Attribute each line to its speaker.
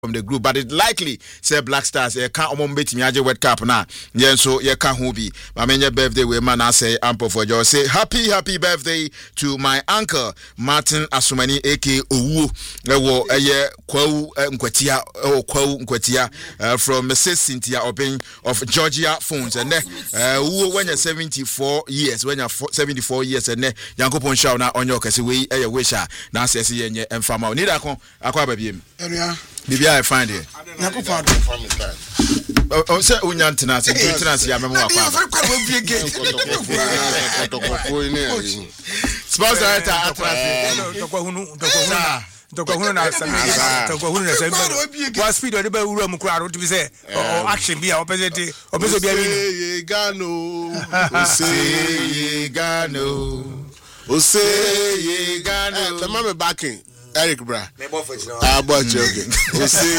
Speaker 1: from the group, but it likely say Black Stars can't bet me World Cup now. Yeah, so you can't be. My main birthday we man I say ample for you. Say happy birthday to my uncle Martin Asumani aka Owu. Ewo Kwau Nkwetia from Mrs. Cynthia Obin of Georgia Phones and when you're 74 years, when you're 74 years and Yankopon show now on your kasi we wisha na sesi yenye emfama. Need akwa baby. Maybe I find it. Oh, say unyantina ya memo akwa. Sponsor what speed or the room crowd to be say or action be our opposite
Speaker 2: Gano. The mama backing Eric Bra. I bought you.